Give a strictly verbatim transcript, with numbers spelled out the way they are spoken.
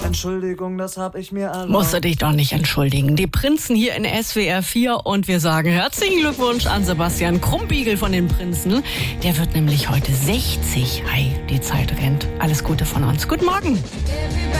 Entschuldigung, das hab ich mir erlaubt. Musst du dich doch nicht entschuldigen. Die Prinzen hier in S W R vier und wir sagen herzlichen Glückwunsch an Sebastian Krumbiegel von den Prinzen. Der wird nämlich heute sechzig. Hi, die Zeit rennt. Alles Gute von uns. Guten Morgen.